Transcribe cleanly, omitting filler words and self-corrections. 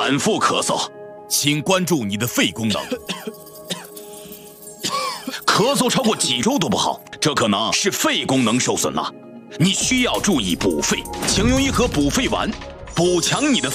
反复咳嗽， 请关注你的肺功能。 咳嗽超过几周都不好，这可能是肺功能受损了。你需要注意补肺，请用一盒补肺丸，补强你的